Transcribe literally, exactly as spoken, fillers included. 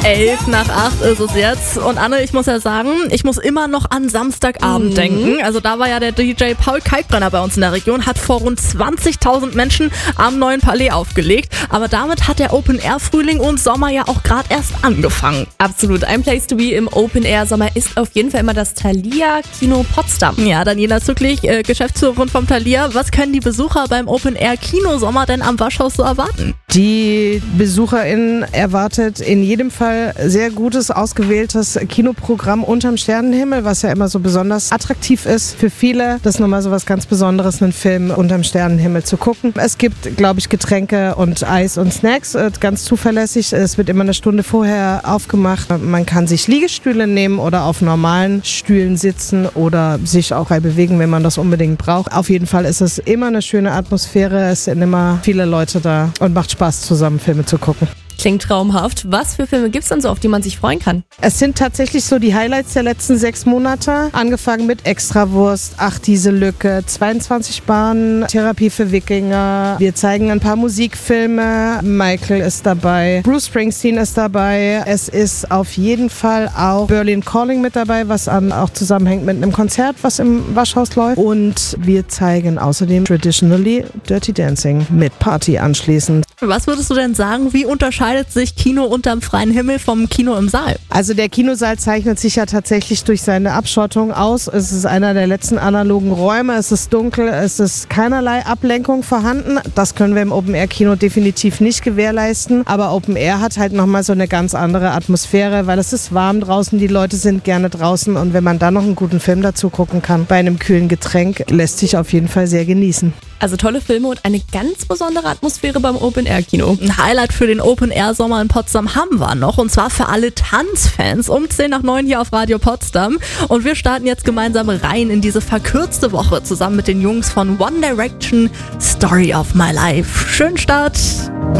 Elf nach acht ist es jetzt. Und Anne, ich muss ja sagen, ich muss immer noch an Samstagabend mhm. denken. Also da war ja der D J Paul Kalkbrenner bei uns in der Region, hat vor rund zwanzigtausend Menschen am Neuen Palais aufgelegt. Aber damit hat der Open-Air-Frühling und Sommer ja auch gerade erst angefangen. Absolut. Ein Place to be im Open-Air-Sommer ist auf jeden Fall immer das Thalia Kino Potsdam. Ja, Daniela Zücklich, äh, Geschäftsführerin vom Thalia. Was können die Besucher beim Open-Air-Kino-Sommer denn am Waschhaus so erwarten? Die BesucherInnen erwartet in jedem Fall sehr gutes, ausgewähltes Kinoprogramm unterm Sternenhimmel, was ja immer so besonders attraktiv ist für viele. Das ist nochmal so was ganz Besonderes, einen Film unterm Sternenhimmel zu gucken. Es gibt, glaube ich, Getränke und Eis und Snacks, ganz zuverlässig. Es wird immer eine Stunde vorher aufgemacht. Man kann sich Liegestühle nehmen oder auf normalen Stühlen sitzen oder sich auch frei bewegen, wenn man das unbedingt braucht. Auf jeden Fall ist es immer eine schöne Atmosphäre. Es sind immer viele Leute da und macht Spaß, zusammen Filme zu gucken. Klingt traumhaft. Was für Filme gibt es denn so, auf die man sich freuen kann? Es sind tatsächlich so die Highlights der letzten sechs Monate. Angefangen mit Extrawurst, Ach, diese Lücke, zweiundzwanzig Bahnen, Therapie für Wikinger. Wir zeigen ein paar Musikfilme. Michael ist dabei, Bruce Springsteen ist dabei. Es ist auf jeden Fall auch Berlin Calling mit dabei, was an, auch zusammenhängt mit einem Konzert, was im Waschhaus läuft. Und wir zeigen außerdem Traditionally Dirty Dancing mit Party anschließend. Was würdest du denn sagen, wie unterscheidet sich Kino unterm freien Himmel vom Kino im Saal? Also der Kinosaal zeichnet sich ja tatsächlich durch seine Abschottung aus. Es ist einer der letzten analogen Räume. Es ist dunkel, es ist keinerlei Ablenkung vorhanden. Das können wir im Open-Air-Kino definitiv nicht gewährleisten. Aber Open-Air hat halt nochmal so eine ganz andere Atmosphäre, weil es ist warm draußen, die Leute sind gerne draußen. Und wenn man dann noch einen guten Film dazu gucken kann, bei einem kühlen Getränk, lässt sich auf jeden Fall sehr genießen. Also tolle Filme und eine ganz besondere Atmosphäre beim Open-Air-Kino. Ein Highlight für den Open-Air-Sommer in Potsdam haben wir noch, und zwar für alle Tanzfans um zehn nach neun hier auf Radio Potsdam. Und wir starten jetzt gemeinsam rein in diese verkürzte Woche zusammen mit den Jungs von One Direction, Story of My Life. Schönen Start!